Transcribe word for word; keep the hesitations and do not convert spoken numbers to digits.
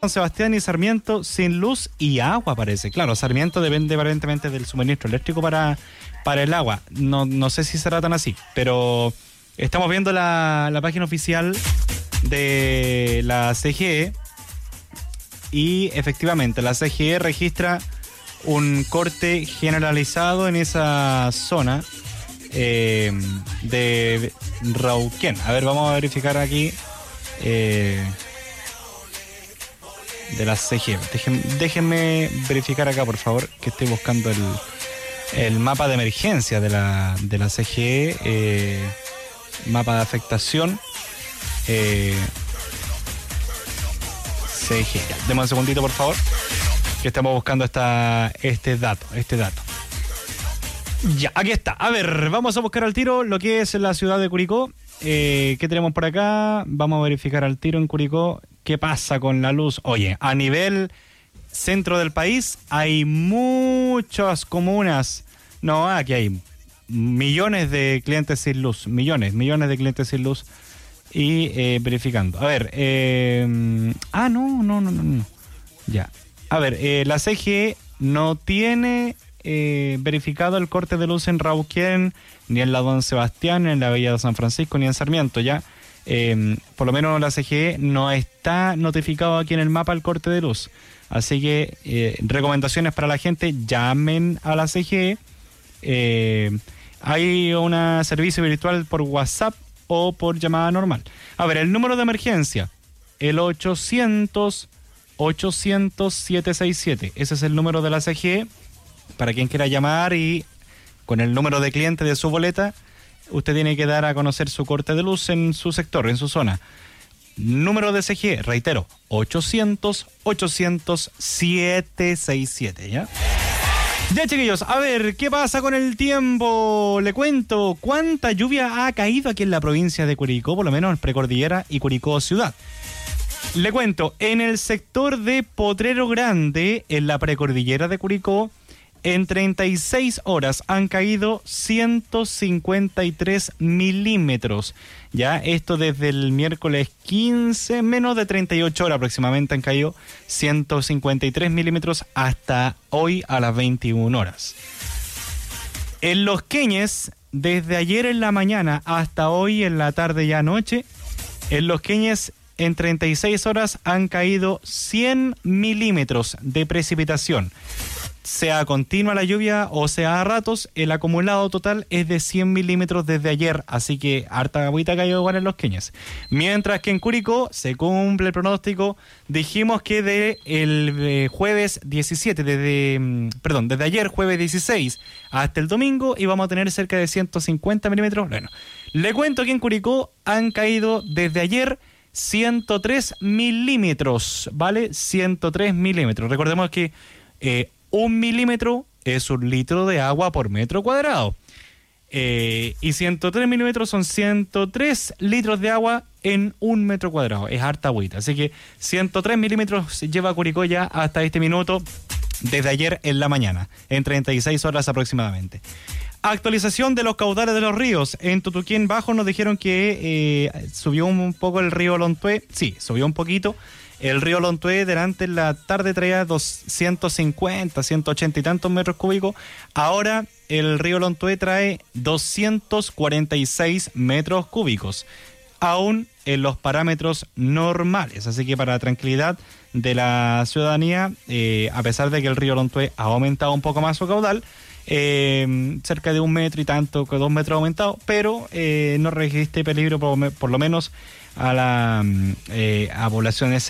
San Sebastián y Sarmiento sin luz y agua, parece. Claro, Sarmiento depende aparentemente del suministro eléctrico para, para el agua. No, no sé si será tan así, pero estamos viendo la, la página oficial de la C G E y efectivamente la C G E registra un corte generalizado en esa zona eh, de Rauquén. A ver, vamos a verificar aquí eh, de la C G E. Dejen, déjenme verificar acá, por favor, que estoy buscando el, el mapa de emergencia de la, de la C G E, eh, mapa de afectación. Eh, C G E. Ya, deme un segundito, por favor, que estamos buscando esta, este dato, este dato. Ya, aquí está. A ver, vamos a buscar al tiro lo que es la ciudad de Curicó. Eh, ¿Qué tenemos por acá? Vamos a verificar al tiro en Curicó qué pasa con la luz. Oye, a nivel centro del país hay muchas comunas. No, aquí hay millones de clientes sin luz. Millones, millones de clientes sin luz. Y eh, verificando. A ver, eh, ah, no, no, no, no, no. Ya. A ver, eh, la C G E no tiene eh, verificado el corte de luz en Rauquén, ni en la Don Sebastián, ni en la Villa de San Francisco, ni en Sarmiento, ya. Eh, por lo menos la C G E no está notificado aquí en el mapa el corte de luz. Así que eh, recomendaciones para la gente, llamen a la C G E. Eh, hay un servicio virtual por WhatsApp o por llamada normal. A ver, el número de emergencia, el ochocientos, ochocientos, setecientos sesenta y siete. Ese es el número de la C G E. Para quien quiera llamar y con el número de cliente de su boleta, usted tiene que dar a conocer su corte de luz en su sector, en su zona. Número de C G E, reitero, ochocientos, ochocientos, setecientos sesenta y siete, ¿ya? Ya, chiquillos, a ver, ¿qué pasa con el tiempo? Le cuento cuánta lluvia ha caído aquí en la provincia de Curicó, por lo menos en Precordillera y Curicó ciudad. Le cuento, en el sector de Potrero Grande, en la Precordillera de Curicó, en treinta y seis horas han caído ciento cincuenta y tres milímetros. Ya, esto desde el miércoles quince, menos de treinta y ocho horas aproximadamente han caído ciento cincuenta y tres milímetros hasta hoy a las veintiuna horas. En Los Queñes, desde ayer en la mañana hasta hoy en la tarde y anoche, en Los Queñes en treinta y seis horas han caído cien milímetros de precipitación. Sea continua la lluvia o sea a ratos, el acumulado total es de cien milímetros desde ayer, así que harta agüita cayó igual en Los Queñes. Mientras que en Curicó se cumple el pronóstico, dijimos que de el eh, jueves diecisiete, desde, mm, perdón, desde ayer jueves dieciséis hasta el domingo íbamos a tener cerca de ciento cincuenta milímetros. Bueno, le cuento que en Curicó han caído desde ayer ciento tres milímetros, ¿vale? ciento tres milímetros. Recordemos que eh, un milímetro es un litro de agua por metro cuadrado. Eh, y ciento tres milímetros son ciento tres litros de agua en un metro cuadrado. Es harta agüita. Así que ciento tres milímetros lleva Curicó ya hasta este minuto, desde ayer en la mañana, en treinta y seis horas aproximadamente. Actualización de los caudales de los ríos. En Tutuquén Bajo nos dijeron que eh, subió un poco el río Lontué. Sí, subió un poquito. El río Lontué delante en la tarde traía doscientos cincuenta, ciento ochenta y tantos metros cúbicos. Ahora el río Lontué trae doscientos cuarenta y seis metros cúbicos, aún en los parámetros normales. Así que para la tranquilidad de la ciudadanía, eh, a pesar de que el río Lontué ha aumentado un poco más su caudal, eh, cerca de un metro y tanto, que dos metros aumentado, pero eh, no resiste peligro por, por lo menos a la eh, a poblaciones